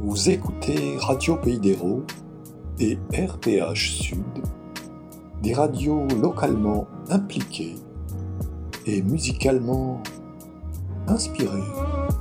Vous écoutez Radio Pays d'Hérault et RPH Sud, des radios localement impliquées et musicalement inspirées.